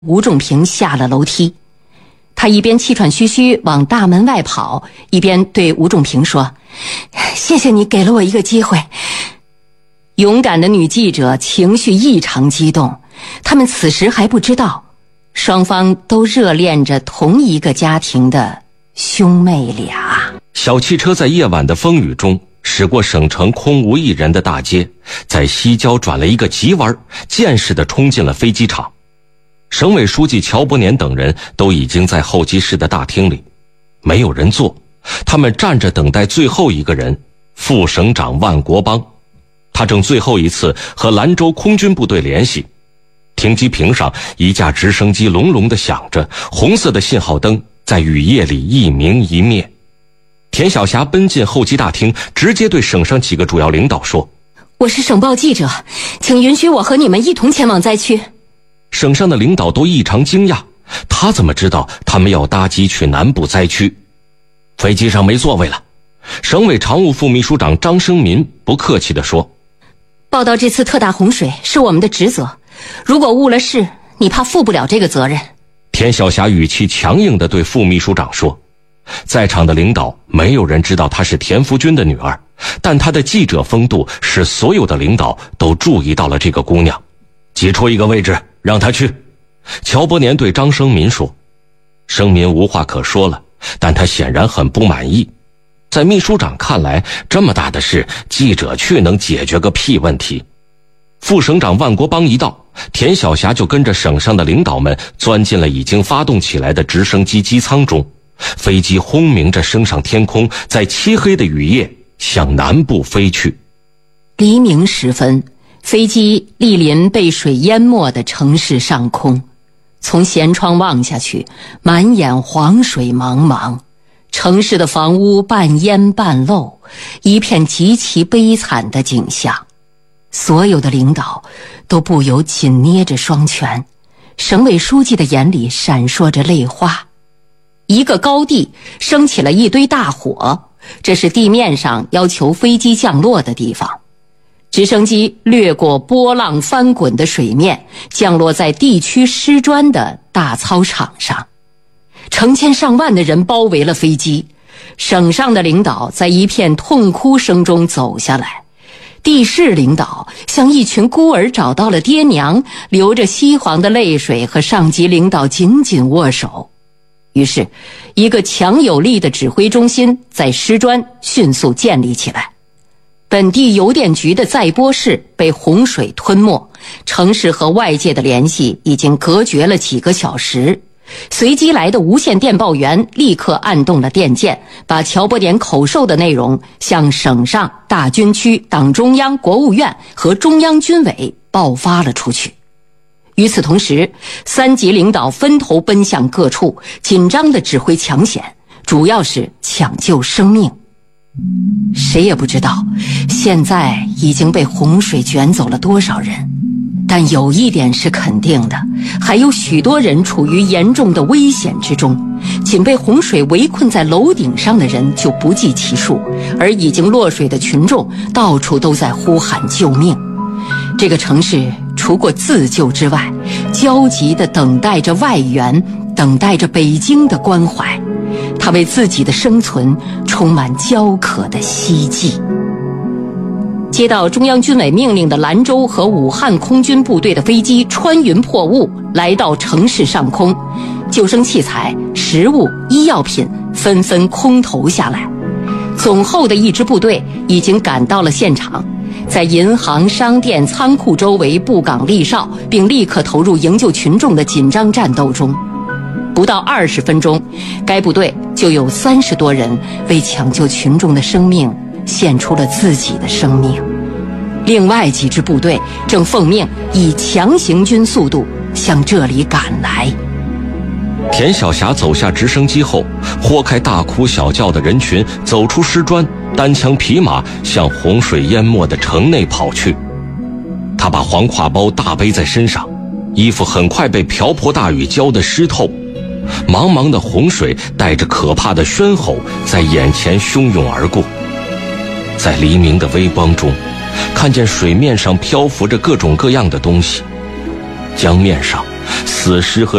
吴仲平下了楼梯，他一边气喘吁吁往大门外跑，一边对吴仲平说：“谢谢你给了我一个机会。”勇敢的女记者情绪异常激动，他们此时还不知道，双方都热恋着同一个家庭的兄妹俩。 小汽车在夜晚的风雨中驶过省城空无一人的大街，在西郊转了一个急弯，见识地冲进了飞机场。省委书记乔伯年等人都已经在候机室的大厅里，没有人坐，他们站着等待最后一个人，副省长万国邦。他正最后一次和兰州空军部队联系。停机坪上一架直升机隆隆地响着，红色的信号灯在雨夜里一明一灭。田晓霞奔进候机大厅，直接对省上几个主要领导说：“ 我是省报记者，请允许我和你们一同前往灾区。” 省上的领导都异常惊讶，他怎么知道他们要搭机去南部灾区？飞机上没座位了。省委常务副秘书长张生民不客气地说：“ 报道这次特大洪水是我们的职责，如果误了事，你怕负不了这个责任。” 田晓霞语气强硬地对副秘书长说。在场的领导没有人知道她是田福军的女儿，但她的记者风度使所有的领导都注意到了这个姑娘。挤出一个位置让她去。乔伯年对张生民说。生民无话可说了，但他显然很不满意。在秘书长看来，这么大的事，记者去能解决个屁问题。副省长万国邦一到，田晓霞就跟着省上的领导们钻进了已经发动起来的直升机机舱中。飞机轰鸣着升上天空，在漆黑的雨夜向南部飞去。 黎明时分，飞机莅临被水淹没的城市上空，从舷窗望下去，满眼黄水茫茫，城市的房屋半淹半漏，一片极其悲惨的景象。所有的领导都不由紧捏着双拳，省委书记的眼里闪烁着泪花。一个高地升起了一堆大火，这是地面上要求飞机降落的地方。直升机掠过波浪翻滚的水面，降落在地区师专的大操场上。成千上万的人包围了飞机，省上的领导在一片痛哭声中走下来，地市领导像一群孤儿找到了爹娘，流着稀黄的泪水和上级领导紧紧握手。于是，一个强有力的指挥中心在师专迅速建立起来。本地邮电局的载波室被洪水吞没，城市和外界的联系已经隔绝了几个小时。随机来的无线电报员立刻按动了电键，把乔伯年口授的内容向省上、大军区、党中央、国务院和中央军委爆发了出去。与此同时，三级领导分头奔向各处，紧张地指挥抢险，主要是抢救生命。谁也不知道现在已经被洪水卷走了多少人，但有一点是肯定的，还有许多人处于严重的危险之中。仅被洪水围困在楼顶上的人就不计其数，而已经落水的群众到处都在呼喊救命。这个城市除过自救之外，焦急地等待着外援，等待着北京的关怀。他为自己的生存充满焦渴的希冀。接到中央军委命令的兰州和武汉空军部队的飞机穿云破雾来到城市上空，救生器材、食物、医药品纷纷空投下来。总后的一支部队已经赶到了现场，在银行、商店、仓库周围布岗立哨，并立刻投入营救群众的紧张战斗中。不到20分钟，该部队就有30多人为抢救群众的生命献出了自己的生命。另外几支部队正奉命以强行军速度向这里赶来。 田晓霞走下直升机后，豁开大哭小叫的人群，走出师专，单枪匹马向洪水淹没的城内跑去。他把黄挎包大背在身上，衣服很快被瓢泼大雨浇得湿透。茫茫的洪水带着可怕的喧吼在眼前汹涌而过。在黎明的微光中，看见水面上漂浮着各种各样的东西，江面上死尸和